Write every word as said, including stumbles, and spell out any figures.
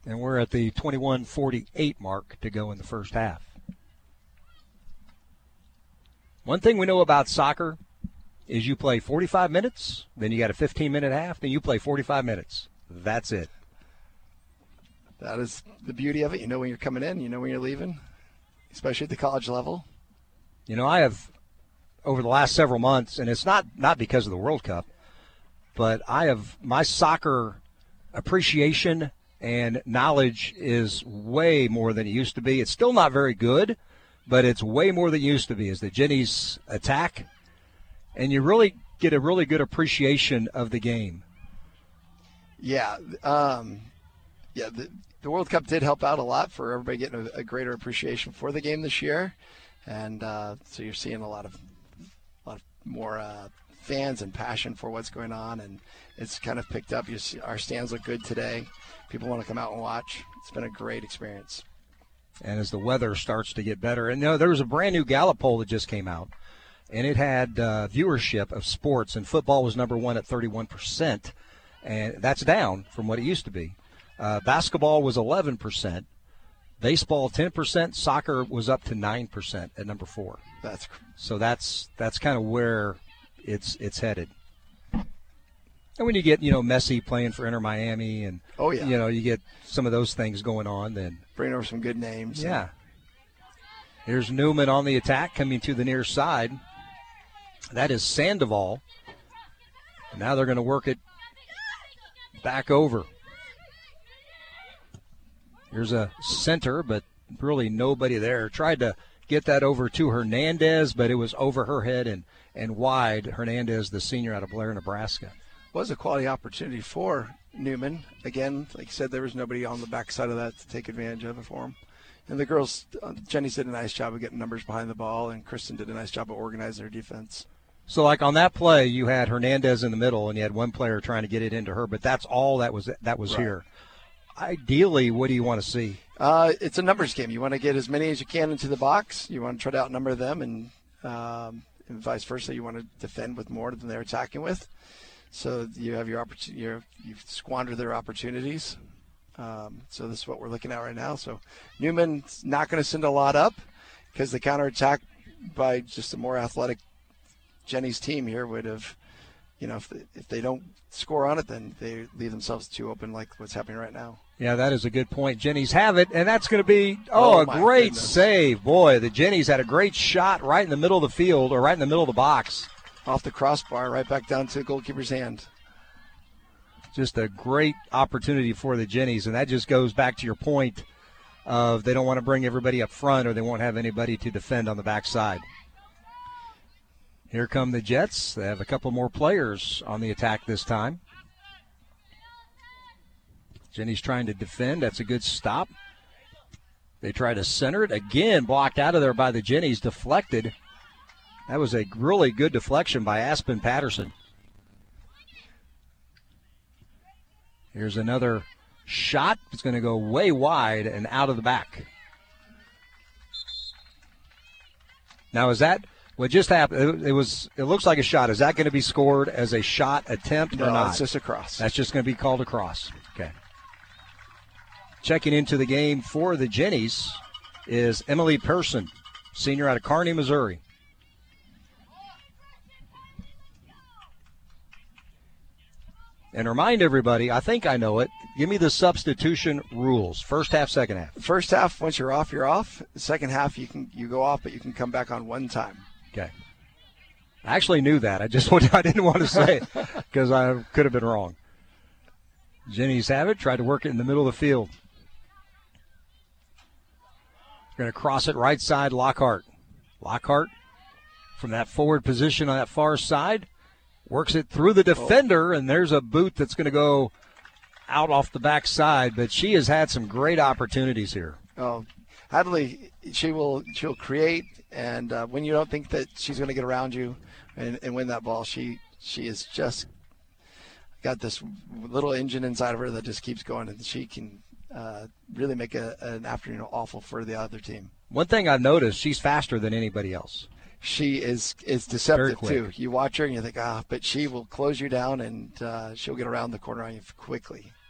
And we're at the twenty-one forty-eight mark to go in the first half. One thing we know about soccer is you play forty-five minutes, then you got a fifteen-minute half, then you play forty-five minutes. That's it. That is the beauty of it. You know when you're coming in, you know when you're leaving, especially at the college level. You know, I have, over the last several months, and it's not, not because of the World Cup, but I have, my soccer appreciation and knowledge is way more than it used to be. It's still not very good, but it's way more than it used to be. As the Jennies attack, and you really get a really good appreciation of the game. Yeah, um, yeah. The, the World Cup did help out a lot for everybody getting a, a greater appreciation for the game this year, and uh, so you're seeing a lot of, a lot of more uh, fans and passion for what's going on, and it's kind of picked up. You see, our stands look good today. People want to come out and watch. It's been a great experience. And as the weather starts to get better, and you know, there was a brand new Gallup poll that just came out, and it had uh, viewership of sports, and football was number one at thirty-one percent, and that's down from what it used to be. Uh, basketball was eleven percent, baseball ten percent, soccer was up to nine percent at number four. That's so that's that's kind of where it's it's headed. And when you get, you know, Messi playing for Inter Miami and, oh, yeah. you know, you get some of those things going on, then. Bring over some good names. Yeah. Here's Newman on the attack coming to the near side. That is Sandoval. And now they're going to work it back over. Here's a center, but really nobody there. Tried to get that over to Hernandez, but it was over her head and, and wide. Hernandez, the senior out of Blair, Nebraska. Was a quality opportunity for Newman. Again, like you said, there was nobody on the backside of that to take advantage of it for him. And the girls, uh, Jenny did a nice job of getting numbers behind the ball, and Kristen did a nice job of organizing their defense. So, like on that play, you had Hernandez in the middle, and you had one player trying to get it into her, but that's all that was that was right. here. Ideally, what do you want to see? Uh, it's a numbers game. You want to get as many as you can into the box. You want to try to outnumber them, and, um, and vice versa. You want to defend with more than they're attacking with. So you have your opportunity. You've squandered their opportunities. Um, so this is what we're looking at right now. So Newman's not going to send a lot up because the counterattack by just a more athletic Jenny's team here would have, you know, if they, if they don't score on it, then they leave themselves too open like what's happening right now. Yeah, that is a good point. Jennies have it, and that's going to be, oh, oh a great goodness. save. Boy, the Jennies had a great shot right in the middle of the field or right in the middle of the box. Off the crossbar, right back down to the goalkeeper's hand. Just a great opportunity for the Jennies, and that just goes back to your point of they don't want to bring everybody up front or they won't have anybody to defend on the backside. Here come the Jets. They have a couple more players on the attack this time. Jenny's trying to defend. That's a good stop. They try to center it. Again, blocked out of there by the Jennies, deflected. That was a really good deflection by Aspen Patterson. Here's another shot. It's going to go way wide and out of the back. Now, is that what just happened? It was. It looks like a shot. Is that going to be scored as a shot attempt no, or not? It's just a cross. That's just going to be called a cross. Okay. Checking into the game for the Jennies is Emily Pearson, senior out of Kearney, Missouri. And remind everybody, I think I know it, give me the substitution rules. First half, second half. First half, once you're off, you're off. The second half, you can you go off, but you can come back on one time. Okay. I actually knew that. I just I didn't want to say it because I could have been wrong. Jennies have it. Tried to work it in the middle of the field. Going to cross it right side, Lockhart. Lockhart from that forward position on that far side. Works it through the defender, and there's a boot that's going to go out off the back side. But she has had some great opportunities here. Oh, Hadley, she will she'll create, and uh, when you don't think that she's going to get around you and, and win that ball, she she is just got this little engine inside of her that just keeps going, and she can uh, really make a, an afternoon awful for the other team. One thing I've noticed, she's faster than anybody else. She is is deceptive too. You watch her and you think, ah, but she will close you down and uh, she'll get around the corner on you quickly.